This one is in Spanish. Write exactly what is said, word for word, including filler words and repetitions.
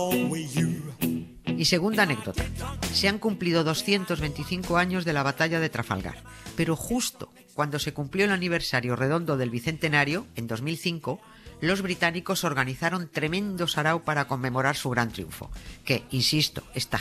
Y segunda anécdota. Se han cumplido doscientos veinticinco años de la batalla de Trafalgar, pero justo cuando se cumplió el aniversario redondo del bicentenario, en dos mil cinco, los británicos organizaron tremendo sarao para conmemorar su gran triunfo, que, insisto, está